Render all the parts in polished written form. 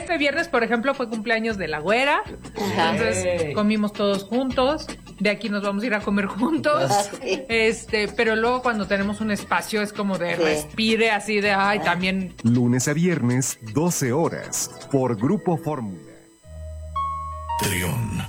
Este viernes, por ejemplo, fue cumpleaños de la güera. Entonces comimos todos juntos. De aquí nos vamos a ir a comer juntos. Pero luego cuando tenemos un espacio es como de respire, así de también. Lunes a viernes, 12 horas, por Grupo Fórmula. Trión.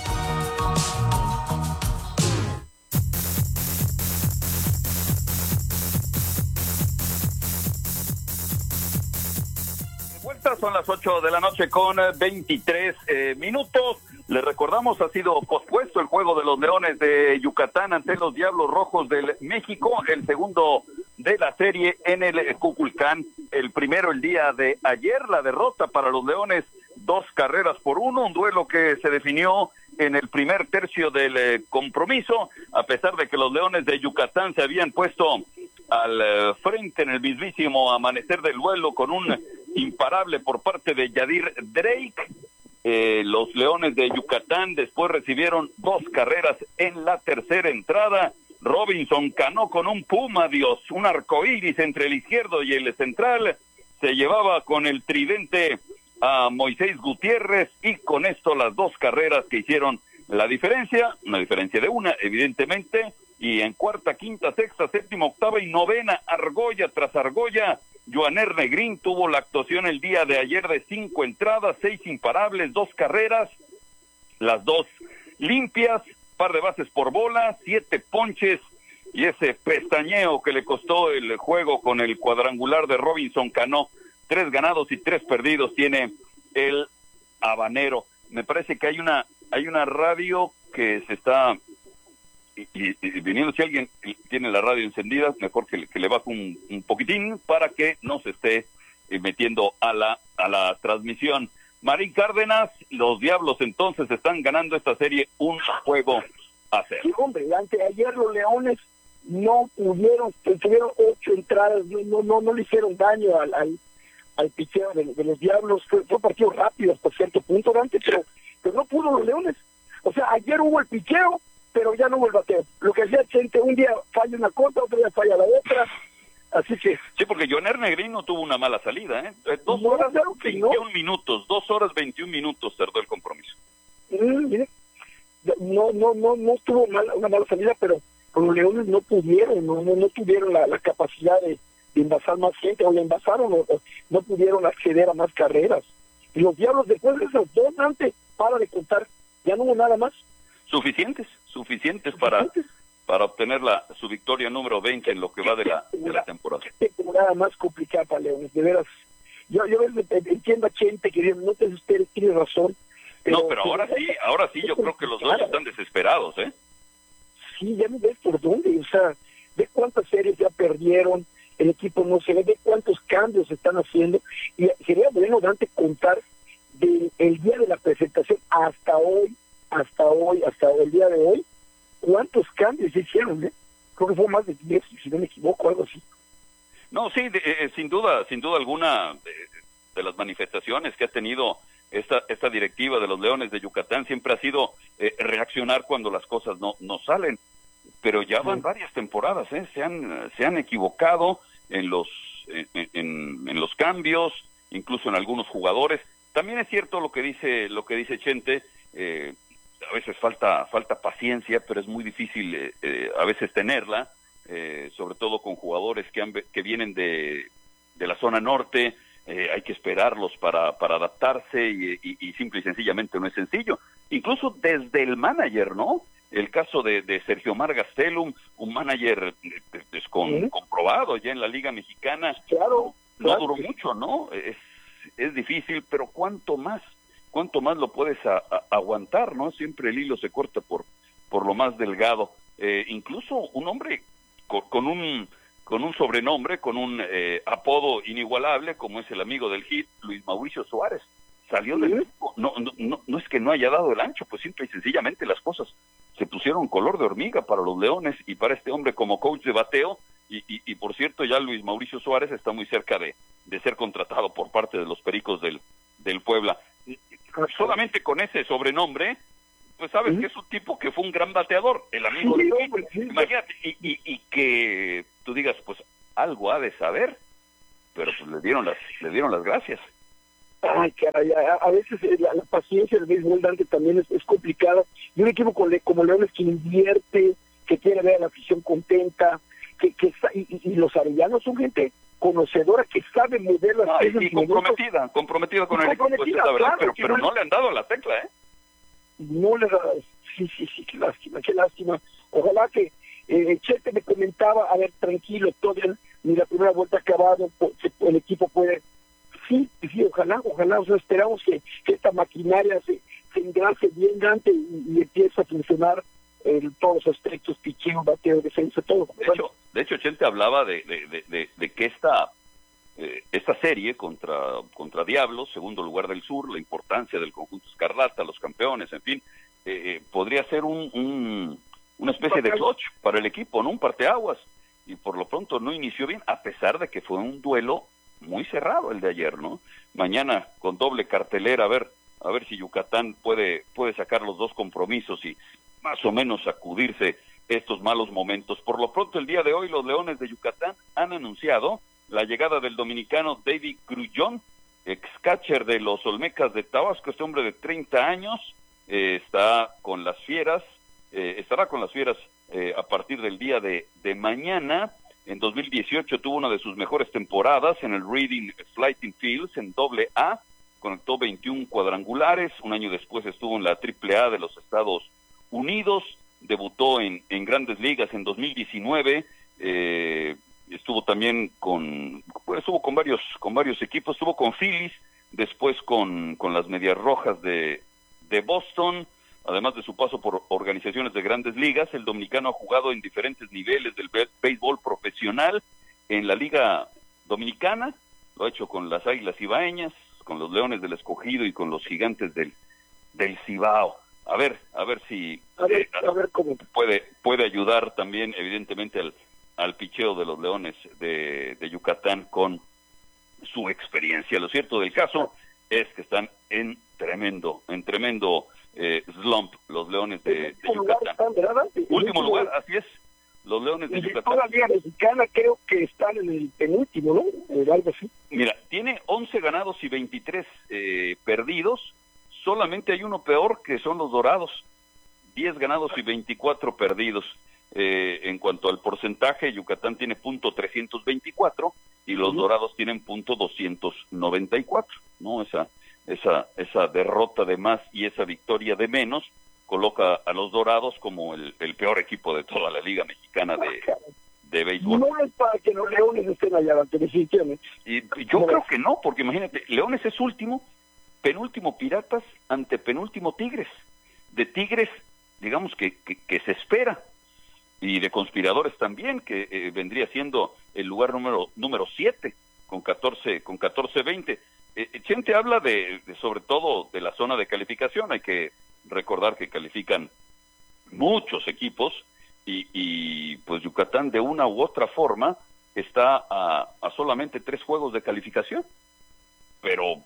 Son las 8 de la noche con 23 minutos. Les recordamos, ha sido pospuesto el juego de los Leones de Yucatán ante los Diablos Rojos del México, el segundo de la serie en el Cuculcán. El primero el día de ayer, la derrota para los Leones, 2-1, un duelo que se definió en el primer tercio del compromiso, a pesar de que los Leones de Yucatán se habían puesto al frente en el mismísimo amanecer del duelo con un imparable por parte de Yadir Drake. Los Leones de Yucatán después recibieron 2 carreras en la tercera entrada. Robinson Cano con un puma, un arcoíris entre el izquierdo y el central, se llevaba con el tridente a Moisés Gutiérrez, y con esto las 2 carreras que hicieron la diferencia, una diferencia de una, evidentemente. Y en cuarta, quinta, sexta, séptima, octava y novena, argolla tras argolla, Joaner Negrín tuvo la actuación el día de ayer de 5 entradas, 6 imparables, 2 carreras, las 2 limpias, par de bases por bola, 7 ponches, y ese pestañeo que le costó el juego con el cuadrangular de Robinson Cano. 3 ganados y 3 perdidos tiene el habanero. Me parece que hay una radio que se está... Y viniendo, si alguien tiene la radio encendida, mejor que le baje un poquitín para que no se esté metiendo a la transmisión. Marín Cárdenas, los Diablos entonces están ganando esta serie 1-0. Sí, hombre, ayer los Leones no pudieron, tuvieron 8 entradas, no le hicieron daño al picheo de los Diablos. Fue partido rápido hasta cierto punto, Dante, pero no pudo los Leones. O sea, ayer hubo el picheo, pero ya no hubo el bateo. Lo que hacía Chente, un día falla una cosa, otro día falla la otra, así que... Sí, porque Joaner Negrín no tuvo una mala salida, 2 horas 21 minutos, 2 horas 21 minutos tardó el compromiso. Mire, no tuvo una mala salida, pero los Leones no pudieron, no tuvieron la capacidad de envasar más gente, o le envasaron, o no pudieron acceder a más carreras. Y los Diablos, después de esos 2, antes, para de contar, ya no hubo nada más. Suficientes para obtener su victoria número 20 en lo que va de la temporada. Qué temporada más complicada para Leones, de veras. Yo entiendo a Chente que no te usted tiene razón. Pero ahora sí, yo creo que los dos están desesperados, Sí, ya no ves por dónde, o sea, ve cuántas series ya perdieron, el equipo no se ve cuántos cambios se están haciendo, y sería bueno, Dante, contar del día de la presentación hasta el día de hoy, cuántos cambios se hicieron, creo que fue más de 10, si no me equivoco, algo así. No, sí, sin duda alguna, de las manifestaciones que ha tenido esta directiva de los Leones de Yucatán siempre ha sido reaccionar cuando las cosas no salen, pero ya van varias temporadas, se han equivocado en los cambios, incluso en algunos jugadores. También es cierto lo que dice Chente, a veces falta paciencia, pero es muy difícil a veces tenerla, sobre todo con jugadores que vienen de la zona norte. Hay que esperarlos para adaptarse y simple y sencillamente no es sencillo. Incluso desde el manager, ¿no? El caso de Sergio Mar Gastelum, un manager comprobado ya en la Liga Mexicana. Claro. No duró mucho, ¿no? Es difícil, pero ¿cuánto más lo puedes aguantar, ¿no? Siempre el hilo se corta por lo más delgado. Incluso un hombre con un sobrenombre, con un apodo inigualable, como es el amigo del hit, Luis Mauricio Suárez, salió del equipo. No es que no haya dado el ancho, pues simple y sencillamente las cosas se pusieron color de hormiga para los Leones y para este hombre como coach de bateo, y por cierto ya Luis Mauricio Suárez está muy cerca de ser contratado por parte de los Pericos del Puebla. Solamente con ese sobrenombre, pues sabes que es un tipo que fue un gran bateador, el amigo de imagínate, y que tú digas, pues algo ha de saber, pero pues le dieron las gracias. Ay, caray, a veces la paciencia del béisbol, Dante, también es complicada. Y un equipo como Leones que invierte, que quiere ver a la afición contenta, y los arellanos son gente conocedora que sabe mover las piezas. Y comprometida con el equipo, esa es la verdad, claro, pero no le han dado la tecla, ¿eh? No le da, sí, qué lástima. Ojalá que Chete me comentaba, a ver, tranquilo, todavía ni la primera vuelta ha acabado, el equipo puede. Sí, ojalá, o sea, esperamos que esta maquinaria se engrase bien, Dante, y empiece a funcionar todos los aspectos, picheo, bateo, defensa, todo. De hecho, Chente hablaba de que esta serie contra Diablos, segundo lugar del sur, la importancia del conjunto Escarlata, los campeones, en fin, podría ser una especie de clutch para el equipo, ¿no? Un parteaguas, y por lo pronto no inició bien, a pesar de que fue un duelo muy cerrado el de ayer, ¿no? Mañana con doble cartelera, a ver si Yucatán puede sacar los dos compromisos y más o menos sacudirse estos malos momentos. Por lo pronto, el día de hoy, los Leones de Yucatán han anunciado la llegada del dominicano David Grullón, ex-catcher de los Olmecas de Tabasco. Este hombre de 30 años estará con las Fieras a partir del día de mañana. En 2018 tuvo una de sus mejores temporadas en el Reading Flighting Fields en AA, conectó 21 cuadrangulares. Un año después estuvo en la AAA de los Estados Unidos, debutó en Grandes Ligas en 2019, estuvo también con varios equipos, estuvo con Phillies, después con las Medias Rojas de Boston. Además de su paso por organizaciones de Grandes Ligas, el dominicano ha jugado en diferentes niveles del béisbol profesional en la Liga Dominicana, lo ha hecho con las Águilas Cibaeñas, con los Leones del Escogido y con los Gigantes del Cibao. A ver si cómo puede ayudar también, evidentemente, al picheo de los Leones de Yucatán con su experiencia. Lo cierto del caso es que están en tremendo slump los Leones de Yucatán. Último lugar, así es. Los Leones de Yucatán. Toda la Liga Mexicana creo que están en el penúltimo, ¿no? Algo así. Mira, tiene 11 ganados y 23 perdidos. Solamente hay uno peor, que son los Dorados. 10 ganados y 24 perdidos. En cuanto al porcentaje, Yucatán tiene .324 y los Dorados tienen .294, ¿no? Esa derrota de más y esa victoria de menos coloca a los Dorados como el peor equipo de toda la Liga Mexicana de béisbol. No es para que los Leones estén allá, definitivamente. Y yo creo que no, porque imagínate, Leones es último, penúltimo Piratas, antepenúltimo Tigres. De Tigres, digamos que se espera, y de Conspiradores también, que vendría siendo el lugar número 7, con 14-20. Chente habla sobre todo de la zona de calificación. Hay que recordar que califican muchos equipos y pues Yucatán de una u otra forma está a solamente 3 juegos de calificación, pero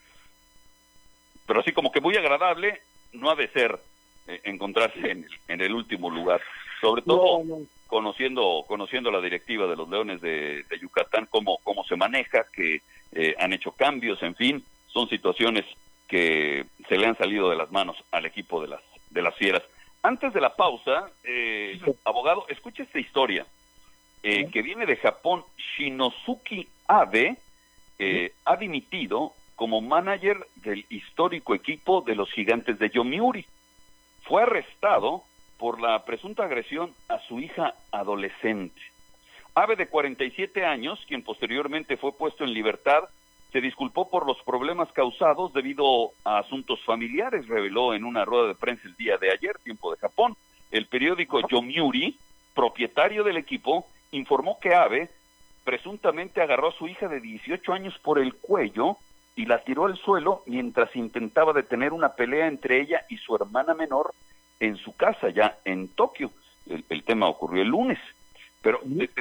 así como que muy agradable no ha de ser encontrarse en el último lugar, sobre todo conociendo la directiva de los Leones de Yucatán, cómo se maneja, que han hecho cambios, en fin, son situaciones que se le han salido de las manos al equipo de las Fieras. Antes de la pausa, abogado, escuche esta historia que viene de Japón. Shinosuke Abe ha dimitido como manager del histórico equipo de los Gigantes de Yomiuri. Fue arrestado por la presunta agresión a su hija adolescente. Abe, de 47 años, quien posteriormente fue puesto en libertad, se disculpó por los problemas causados debido a asuntos familiares, reveló en una rueda de prensa el día de ayer, tiempo de Japón. El periódico Yomiuri, propietario del equipo, informó que Abe presuntamente agarró a su hija de 18 años por el cuello y la tiró al suelo mientras intentaba detener una pelea entre ella y su hermana menor en su casa, ya en Tokio. El tema ocurrió el lunes. Pero de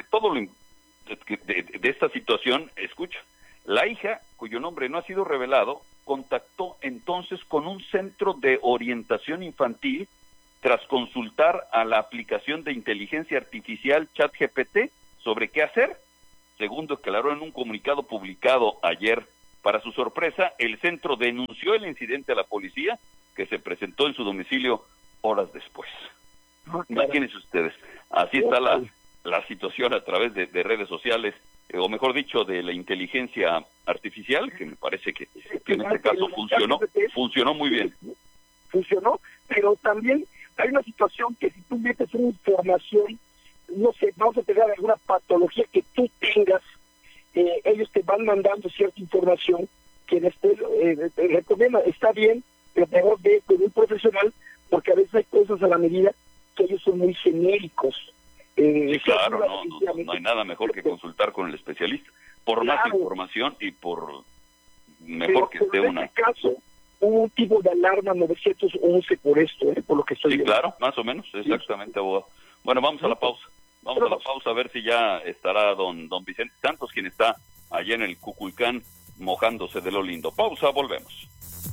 esta situación, escucha, la hija, cuyo nombre no ha sido revelado, contactó entonces con un centro de orientación infantil tras consultar a la aplicación de inteligencia artificial ChatGPT sobre qué hacer. Según declaró en un comunicado publicado ayer Para su sorpresa, el centro denunció el incidente a la policía, que se presentó en su domicilio horas después. Imagínense ustedes, así está la situación a través de redes sociales, o mejor dicho, de la inteligencia artificial, que me parece que en este caso funcionó muy bien. Funcionó, pero también hay una situación que si tú metes una información, no sé, vamos a tener alguna patología que tú tengas, ellos te van mandando cierta información que te recomienda, está bien, pero mejor ve con un profesional, porque a veces hay cosas a la medida que ellos son muy genéricos. Sí, claro, no hay nada mejor que consultar con el especialista, por más información y por mejor que esté una... En este caso, hubo un tipo de alarma 911 por esto, por lo que estoy viendo. Claro, más o menos, exactamente, abogado. Bueno, vamos a la pausa. Vamos a la pausa a ver si ya estará don Vicente Santos, quien está allá en el Cuculcán mojándose de lo lindo. Pausa, volvemos.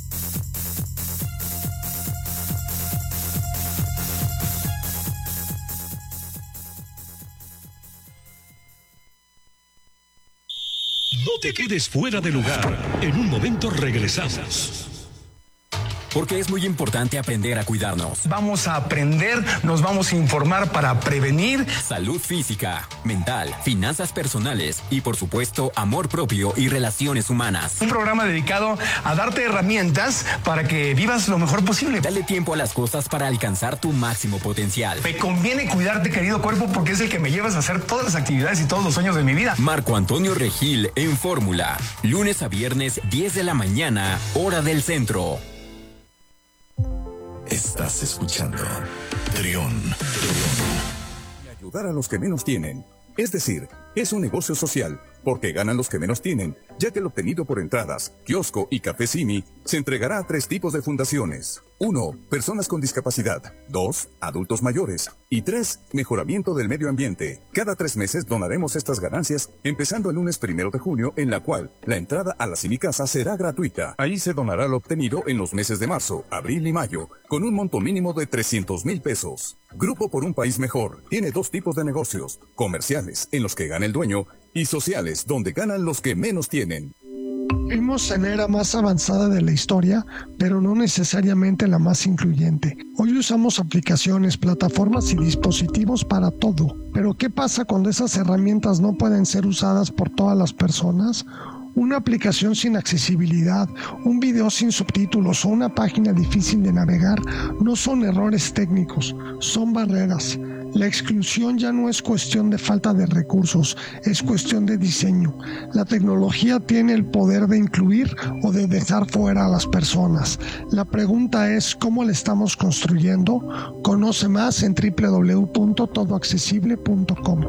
No te quedes fuera de lugar. En un momento regresamos. Porque es muy importante aprender a cuidarnos. Vamos a aprender, nos vamos a informar para prevenir. Salud física, mental, finanzas personales y, por supuesto, amor propio y relaciones humanas. Un programa dedicado a darte herramientas para que vivas lo mejor posible. Dale tiempo a las cosas para alcanzar tu máximo potencial. Me conviene cuidarte, querido cuerpo, porque es el que me llevas a hacer todas las actividades y todos los sueños de mi vida. Marco Antonio Regil en Fórmula. Lunes a viernes, 10 de la mañana, hora del centro. Estás escuchando Trión. Y ayudar a los que menos tienen. Es decir, es un negocio social, porque ganan los que menos tienen, ya que el obtenido por entradas, kiosco y café Simi se entregará a 3 tipos de fundaciones. 1. Personas con discapacidad. 2. Adultos mayores. Y 3. Mejoramiento del medio ambiente. Cada 3 meses donaremos estas ganancias, empezando el lunes 1 de junio, en la cual la entrada a la Simi Casa será gratuita. Ahí se donará lo obtenido en los meses de marzo, abril y mayo, con un monto mínimo de 300,000 pesos. Grupo por un País Mejor tiene 2 tipos de negocios: comerciales, en los que gana el dueño, y sociales, donde ganan los que menos tienen. Vivimos en la era más avanzada de la historia, pero no necesariamente la más incluyente. Hoy usamos aplicaciones, plataformas y dispositivos para todo. Pero ¿qué pasa cuando esas herramientas no pueden ser usadas por todas las personas? Una aplicación sin accesibilidad, un video sin subtítulos o una página difícil de navegar no son errores técnicos, son barreras. La exclusión ya no es cuestión de falta de recursos, es cuestión de diseño. La tecnología tiene el poder de incluir o de dejar fuera a las personas. La pregunta es, ¿cómo la estamos construyendo? Conoce más en www.todoaccesible.com.